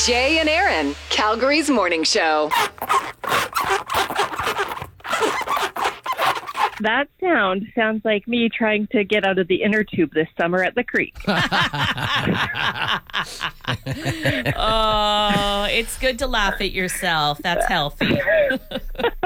Jay and Aaron, Calgary's morning show. That sounds like me trying to get out of the inner tube this summer at the creek. Oh, it's good to laugh at yourself. That's healthy.